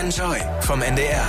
Enjoy vom NDR.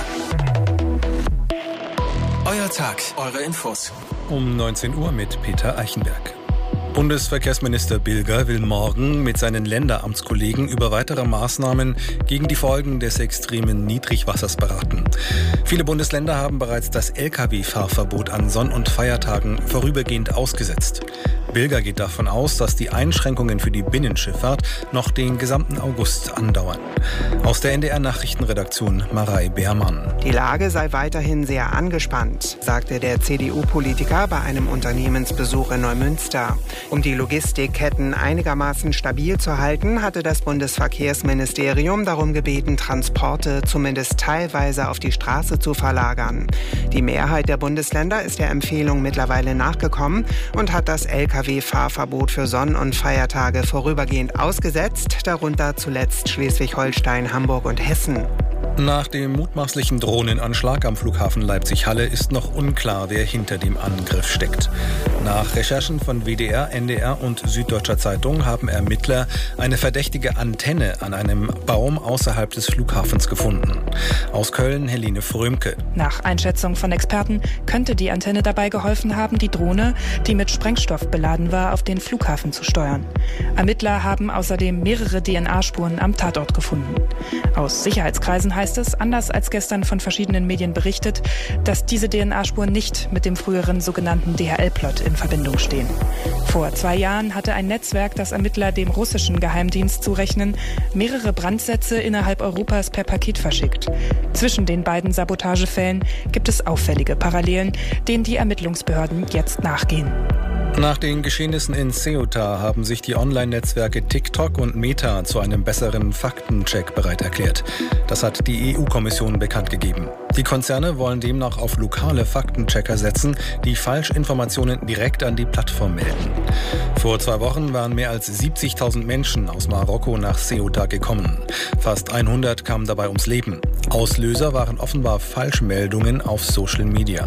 Euer Tag, eure Infos. Um 19 Uhr mit Peter Eichenberg. Bundesverkehrsminister Bilger will morgen mit seinen Länderamtskollegen über weitere Maßnahmen gegen die Folgen des extremen Niedrigwassers beraten. Viele Bundesländer haben bereits das Lkw-Fahrverbot an Sonn- und Feiertagen vorübergehend ausgesetzt. Bilger geht davon aus, dass die Einschränkungen für die Binnenschifffahrt noch den gesamten August andauern. Aus der NDR-Nachrichtenredaktion Marei Beermann. Die Lage sei weiterhin sehr angespannt, sagte der CDU-Politiker bei einem Unternehmensbesuch in Neumünster. Um die Logistikketten einigermaßen stabil zu halten, hatte das Bundesverkehrsministerium darum gebeten, Transporte zumindest teilweise auf die Straße zu verlagern. Die Mehrheit der Bundesländer ist der Empfehlung mittlerweile nachgekommen und hat das Lkw-Fahrverbot für Sonn- und Feiertage vorübergehend ausgesetzt, darunter zuletzt Schleswig-Holstein, Hamburg und Hessen. Nach dem mutmaßlichen Drohnenanschlag am Flughafen Leipzig-Halle ist noch unklar, wer hinter dem Angriff steckt. Nach Recherchen von WDR, NDR und Süddeutscher Zeitung haben Ermittler eine verdächtige Antenne an einem Baum außerhalb des Flughafens gefunden. Aus Köln Helene Frömke. Nach Einschätzung von Experten könnte die Antenne dabei geholfen haben, die Drohne, die mit Sprengstoff beladen war, auf den Flughafen zu steuern. Ermittler haben außerdem mehrere DNA-Spuren am Tatort gefunden. Aus Sicherheitskreisen heißt es, anders als gestern von verschiedenen Medien berichtet, dass diese DNA-Spuren nicht mit dem früheren sogenannten DHL-Plot in Verbindung stehen. Vor 2 Jahren hatte ein Netzwerk, das Ermittler dem russischen Geheimdienst zurechnen, mehrere Brandsätze innerhalb Europas per Paket verschickt. Zwischen den beiden Sabotagefällen gibt es auffällige Parallelen, denen die Ermittlungsbehörden jetzt nachgehen. Nach den Geschehnissen in Ceuta haben sich die Online-Netzwerke TikTok und Meta zu einem besseren Faktencheck bereit erklärt. Das hat die EU-Kommission bekannt gegeben. Die Konzerne wollen demnach auf lokale Faktenchecker setzen, die Falschinformationen direkt an die Plattform melden. Vor 2 Wochen waren mehr als 70.000 Menschen aus Marokko nach Ceuta gekommen. Fast 100 kamen dabei ums Leben. Auslöser waren offenbar Falschmeldungen auf Social Media.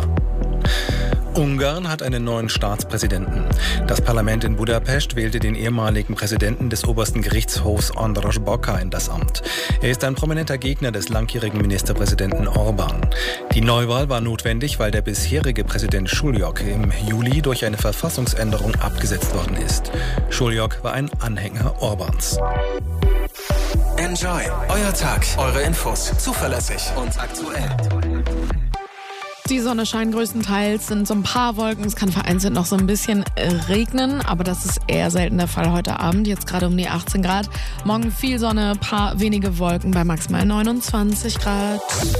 Ungarn hat einen neuen Staatspräsidenten. Das Parlament in Budapest wählte den ehemaligen Präsidenten des obersten Gerichtshofs András Bokar in das Amt. Er ist ein prominenter Gegner des langjährigen Ministerpräsidenten Orbán. Die Neuwahl war notwendig, weil der bisherige Präsident Šuljok im Juli durch eine Verfassungsänderung abgesetzt worden ist. Šuljok war ein Anhänger Orbáns. Enjoy, euer Tag, eure Infos, zuverlässig und aktuell. Die Sonne scheint größtenteils, sind so ein paar Wolken. Es kann vereinzelt noch so ein bisschen regnen, aber das ist eher selten der Fall heute Abend. Jetzt gerade um die 18 Grad. Morgen viel Sonne, paar wenige Wolken bei maximal 29 Grad.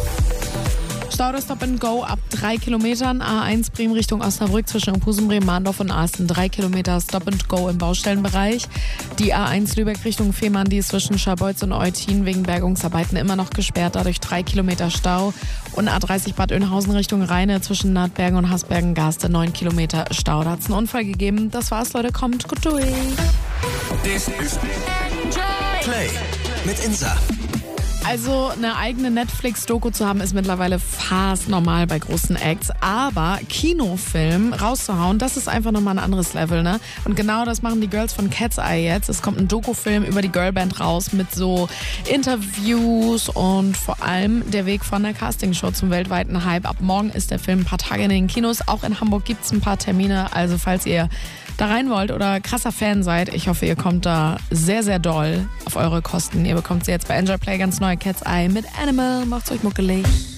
Stau Stop and Go ab 3 Kilometern. A1 Bremen Richtung Osnabrück zwischen Opusen, Bremen-Mahndorf und Asten. 3 Kilometer Stop and Go im Baustellenbereich. Die A1 Lübeck Richtung Fehmarn, die ist zwischen Scharbeutz und Eutin wegen Bergungsarbeiten immer noch gesperrt. Dadurch 3 Kilometer Stau. Und A30 Bad Oeynhausen Richtung Rheine zwischen Nahtbergen und Hasbergen-Garste 9 Kilometer Stau. Da hat es einen Unfall gegeben. Das war's, Leute. Kommt gut durch. Das ist Play mit Insa. Also eine eigene Netflix-Doku zu haben, ist mittlerweile fast normal bei großen Acts. Aber Kinofilm rauszuhauen, das ist einfach nochmal ein anderes Level, ne? Und genau das machen die Girls von Cat's Eye jetzt. Es kommt ein Dokufilm über die Girlband raus mit so Interviews und vor allem der Weg von der Castingshow zum weltweiten Hype. Ab morgen ist der Film ein paar Tage in den Kinos. Auch in Hamburg gibt es ein paar Termine. Also falls ihr da rein wollt oder krasser Fan seid, ich hoffe, ihr kommt da sehr, sehr doll auf eure Kosten. Ihr bekommt sie jetzt bei Enjoy Play ganz neu, Cat's Eye mit Animal. Macht's euch muckelig.